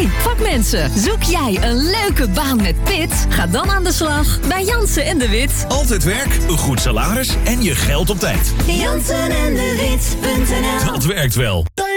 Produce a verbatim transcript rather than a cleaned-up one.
Hey, vakmensen, zoek jij een leuke baan met pit? Ga dan aan de slag bij Jansen en de Wit. Altijd werk, een goed salaris en je geld op tijd. Jansen en de Wit punt n l Dat werkt wel.